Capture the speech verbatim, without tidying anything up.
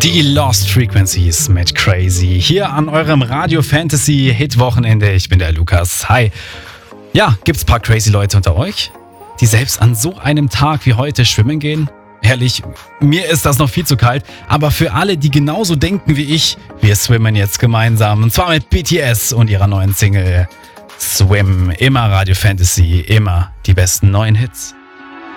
Die Lost Frequencies mit Crazy hier an eurem Radio Fantasy Hit Wochenende. Ich bin der Lukas. Hi. Ja, gibt's ein paar crazy Leute unter euch, die selbst an so einem Tag wie heute schwimmen gehen? Ehrlich, mir ist das noch viel zu kalt, aber für alle, die genauso denken wie ich, wir swimmen jetzt gemeinsam. Und zwar mit B T S und ihrer neuen Single Swim. Immer Radio Fantasy, immer die besten neuen Hits.